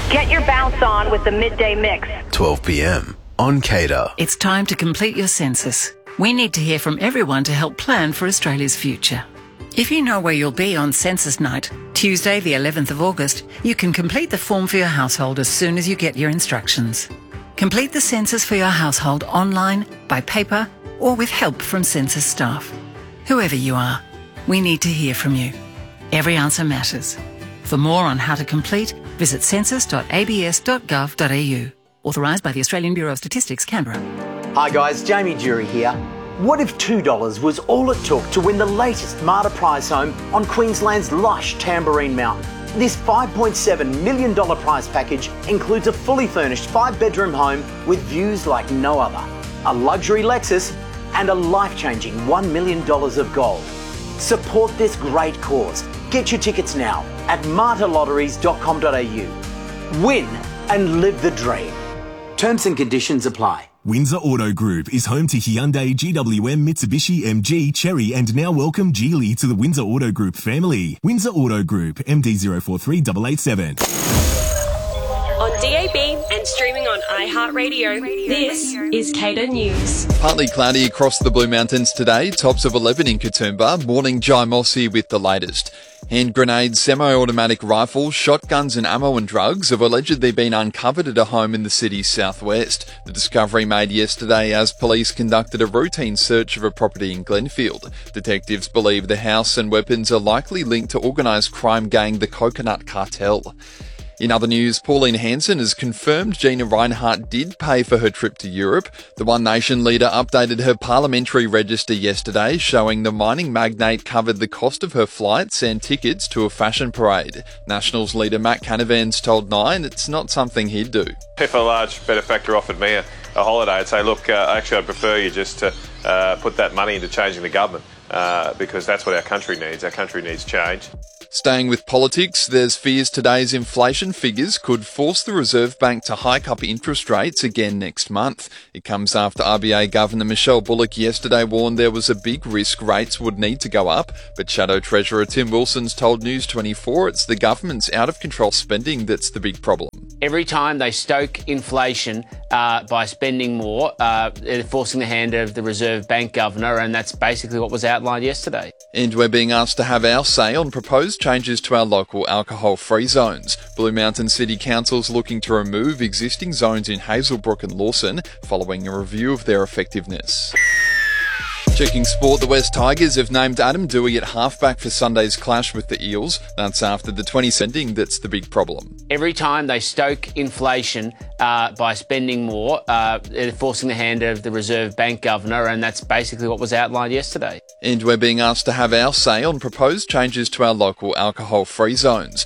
Get your bounce on with the Midday Mix. 12 p.m. on Cater. It's time to complete your census. We need to hear from everyone to help plan for Australia's future. If you know where you'll be on census night, Tuesday the 11th of August, you can complete the form for your household as soon as you get your instructions. Complete the census for your household online, by paper, or with help from census staff. Whoever you are, we need to hear from you. Every answer matters. For more on how to complete, visit census.abs.gov.au. Authorised by the Australian Bureau of Statistics, Canberra. Hi guys, Jamie Jury here. What if $2 was all it took to win the latest Marta prize home on Queensland's lush Tamborine Mountain? This $5.7 million prize package includes a fully furnished 5-bedroom home with views like no other, a luxury Lexus, and a life-changing $1 million of gold. Support this great cause. Get your tickets now at martalotteries.com.au. Win and live the dream. Terms and conditions apply. Windsor Auto Group is home to Hyundai, GWM, Mitsubishi, MG, Chery, and now welcome Geely to the Windsor Auto Group family. Windsor Auto Group, MD043887. On DAB and streaming on iHeartRadio, this is Cater News. Partly cloudy across the Blue Mountains today, tops of 11 in Katoomba. Morning, Jai Mossy with the latest. Hand grenades, semi-automatic rifles, shotguns and ammo and drugs have allegedly been uncovered at a home in the city's southwest. The discovery made yesterday as police conducted a routine search of a property in Glenfield. Detectives believe the house and weapons are likely linked to organised crime gang the Coconut Cartel. In other news, Pauline Hanson has confirmed Gina Rinehart did pay for her trip to Europe. The One Nation leader updated her parliamentary register yesterday, showing the mining magnate covered the cost of her flights and tickets to a fashion parade. Nationals leader Matt Canavan's told Nine it's not something he'd do. If a large benefactor offered me a holiday, I'd say, look, actually I'd prefer you just to put that money into changing the government because that's what our country needs. Our country needs change. Staying with politics, there's fears today's inflation figures could force the Reserve Bank to hike up interest rates again next month. It comes after RBA Governor Michelle Bullock yesterday warned there was a big risk rates would need to go up, but Shadow Treasurer Tim Wilson's told News 24 it's the government's out-of-control spending that's the big problem. Every time they stoke inflation by spending more, they're forcing the hand of the Reserve Bank Governor, and that's basically what was outlined yesterday. And we're being asked to have our say on proposed changes to our local alcohol-free zones. Blue Mountain City Council's looking to remove existing zones in Hazelbrook and Lawson following a review of their effectiveness. Checking sport, the West Tigers have named Adam Dewey at halfback for Sunday's clash with the Eels. That's after the 20 sending that's the big problem. Every time they stoke inflation by spending more, they're forcing the hand of the Reserve Bank Governor, and that's basically what was outlined yesterday. And we're being asked to have our say on proposed changes to our local alcohol-free zones.